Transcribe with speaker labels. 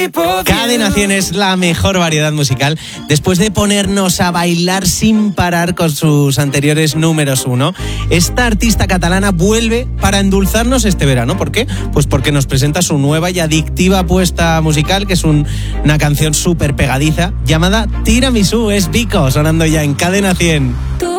Speaker 1: Cadena 100 es la mejor variedad musical después de ponernos a bailar sin parar con sus anteriores números 1. Esta artista catalana vuelve para endulzarnos este verano. ¿Por qué? Pues porque nos presenta su nueva y adictiva apuesta musical, que es una canción súper pegadiza llamada Tiramisú. Es Vico, sonando ya en Cadena 100.